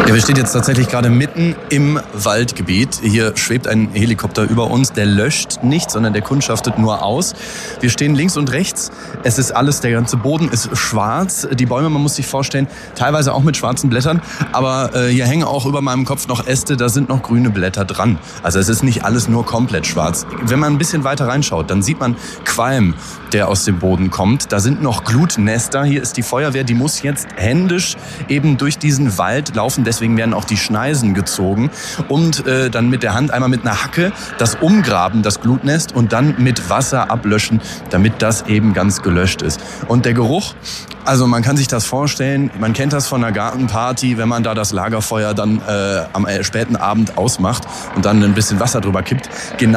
Ja, wir stehen jetzt tatsächlich gerade mitten im Waldgebiet. Hier schwebt ein Helikopter über uns. Der löscht nicht, sondern der kundschaftet nur aus. Wir stehen links und rechts. Es ist alles, der ganze Boden ist schwarz. Die Bäume, man muss sich vorstellen, teilweise auch mit schwarzen Blättern. Aber hier hängen auch über meinem Kopf noch Äste, da sind noch grüne Blätter dran. Also es ist nicht alles nur komplett schwarz. Wenn man ein bisschen weiter reinschaut, dann sieht man Qualm, der aus dem Boden kommt. Da sind noch Glutnester. Hier ist die Feuerwehr, die muss jetzt händisch eben durch diesen Wald laufen. Deswegen werden auch die Schneisen gezogen und dann mit der Hand einmal mit einer Hacke das umgraben, das Glutnest, und dann mit Wasser ablöschen, damit das eben ganz gelöscht ist. Und der Geruch, also man kann sich das vorstellen, man kennt das von einer Gartenparty, wenn man da das Lagerfeuer dann am späten Abend ausmacht und dann ein bisschen Wasser drüber kippt. Genau